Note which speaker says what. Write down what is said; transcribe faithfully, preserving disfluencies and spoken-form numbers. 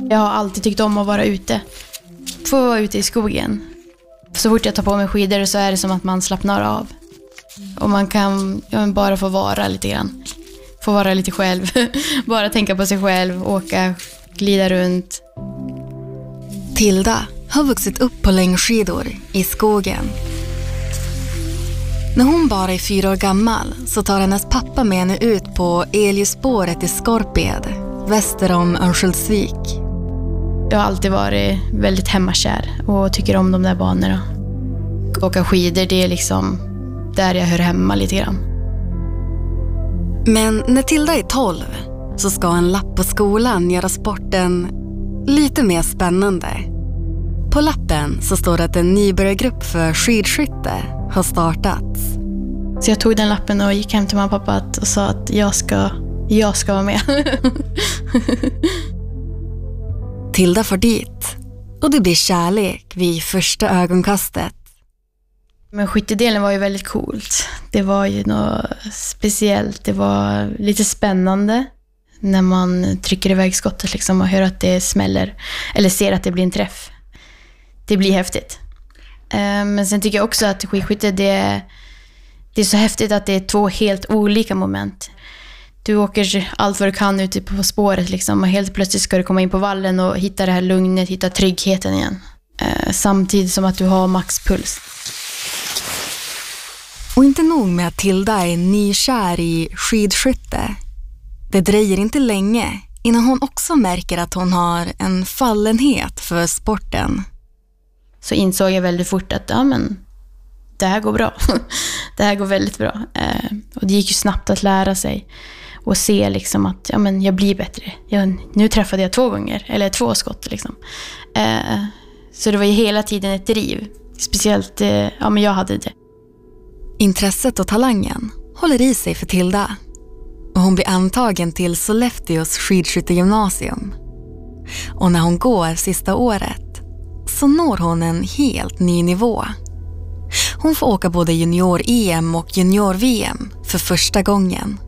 Speaker 1: Jag har alltid tyckt om att vara ute. Få vara ute i skogen. Så fort jag tar på mig skidor så är det som att man slappnar av. Och man kan ja, bara få vara lite grann. Få vara lite själv. Bara tänka på sig själv, åka, glida runt.
Speaker 2: Tilda har vuxit upp på längdskidor i skogen. När hon bara är fyra år gammal så tar hennes pappa med henne ut på Elljusspåret i Skorped, väster om Örnsköldsvik.
Speaker 1: Jag har alltid varit väldigt hemmakär och tycker om de där banorna. Åka skidor, det är liksom där jag hör hemma lite grann.
Speaker 2: Men när Tilda är tolv så ska en lapp på skolan göra sporten lite mer spännande. På lappen så står det att en nybörjargrupp för skidskytte har startats.
Speaker 1: Så jag tog den lappen och gick hem till mamma och pappa och sa att jag ska, jag ska vara med.
Speaker 2: Tilda får dit och det blir kärlek vid första ögonkastet.
Speaker 1: Men skyttedelen var ju väldigt coolt. Det var ju något speciellt. Det var lite spännande när man trycker iväg skottet liksom och hör att det smäller. Eller ser att det blir en träff. Det blir häftigt. Men sen tycker jag också att skidskytte, det, det är så häftigt att det är två helt olika moment. Du åker allt vad du kan ute på spåret liksom, och helt plötsligt ska du komma in på vallen och hitta det här lugnet, hitta tryggheten igen. Samtidigt som att du har maxpuls.
Speaker 2: Och inte nog med att Tilda är nykär i skidskytte. Det dröjer inte länge innan hon också märker att hon har en fallenhet för sporten.
Speaker 1: Så insåg jag väldigt fort att ja, men, det här går bra. Det här går väldigt bra. Eh, och det gick ju snabbt att lära sig och se liksom att ja, men, jag blir bättre. Jag, nu träffade jag två gånger, eller två skott. Liksom. Eh, så det var ju hela tiden ett driv. Speciellt, eh, ja men jag hade det.
Speaker 2: Intresset och talangen håller i sig för Tilda. Och hon blir antagen till Sollefteås skidskyttegymnasium. Och när hon går sista året så når hon en helt ny nivå. Hon får åka både junior-E M och junior-V M för första gången.